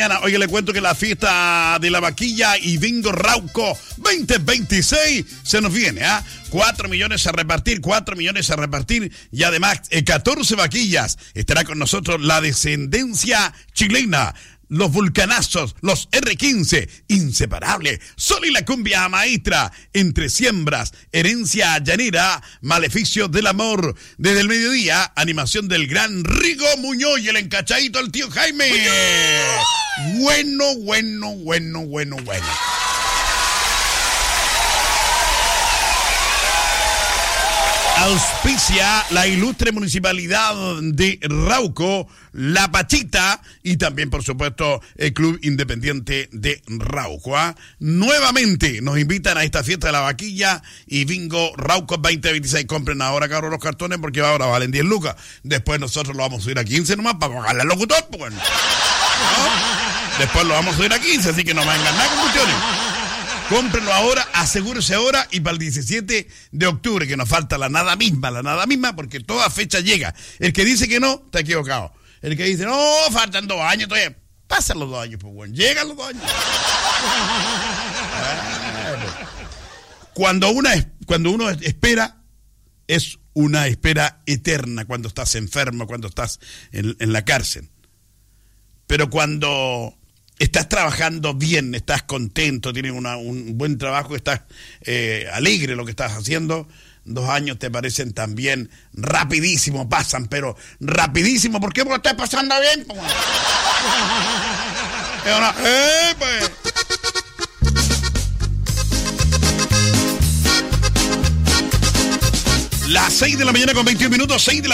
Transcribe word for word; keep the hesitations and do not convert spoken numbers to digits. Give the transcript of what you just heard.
Oye, le cuento que la fiesta de la vaquilla y bingo Rauco veinte veintiséis se nos viene, ¿ah? ¿eh? cuatro millones a repartir, cuatro millones a repartir y además eh, catorce vaquillas. Estará con nosotros la descendencia chilena, los vulcanazos, los erre quince, inseparables, Sol y la cumbia maestra, entre siembras, herencia llanera, maleficio del amor. Desde el mediodía, animación del gran Rigo Muñoz y el encachadito al tío Jaime. Bueno, bueno, bueno, bueno, bueno. Auspicia la ilustre municipalidad de Rauco, La Pachita y también, por supuesto, el Club Independiente de Rauco. ¿eh? Nuevamente nos invitan a esta fiesta de la vaquilla y bingo Rauco veinte veintiséis. Compren ahora, cabros, los cartones porque ahora valen diez lucas. Después nosotros lo vamos a subir a quince nomás para pagarle al locutor. Pues, ¿no? Después lo vamos a subir a quince, así que no me vengan nada con cuestiones. Cómprenlo ahora, asegúrese ahora y para el diecisiete de octubre, que nos falta la nada misma, la nada misma, porque toda fecha llega. El que dice que no, está equivocado. El que dice, no, faltan dos años todavía. Pasan los dos años, pues bueno, llegan los dos años. Cuando, una, cuando uno espera, es una espera eterna cuando estás enfermo, cuando estás en, en la cárcel. Pero cuando estás trabajando bien, estás contento, tienes una, un buen trabajo, estás eh, alegre lo que estás haciendo, dos años te parecen también rapidísimo, pasan, pero rapidísimo. ¿Por qué? Porque estás pasando bien. ¡Eh, pues! Las seis de la mañana con veintiún minutos, seis de la